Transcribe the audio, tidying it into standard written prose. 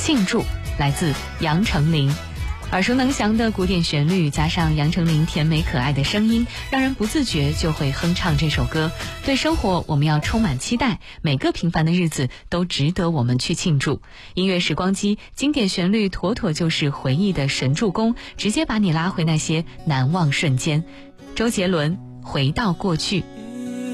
庆祝，来自杨丞琳。耳熟能详的古典旋律，加上杨丞琳甜美可爱的声音，让人不自觉就会哼唱这首歌。对生活，我们要充满期待，每个平凡的日子都值得我们去庆祝。音乐时光机，经典旋律妥妥就是回忆的神助攻，直接把你拉回那些难忘瞬间。周杰伦，回到过去。